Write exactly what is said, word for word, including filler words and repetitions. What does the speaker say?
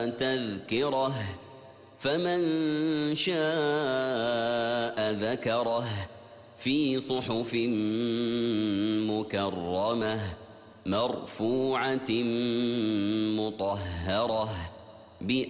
تذكره فمن شاء ذكره في صحف مكرمة مرفوعة مطهرة